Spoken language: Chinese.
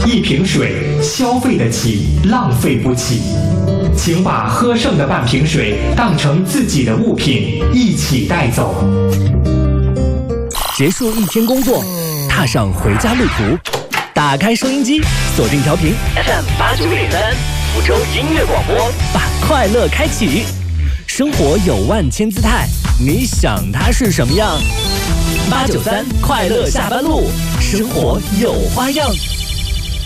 一瓶水消费得起，浪费不起。请把喝剩的半瓶水当成自己的物品，一起带走。 结束一天工作，踏上回家路途，打开收音机，锁定调频 FM89.3，福州音乐广播，把快乐开启。生活有万千姿态，你想它是什么样？893快乐下班路，生活有花样。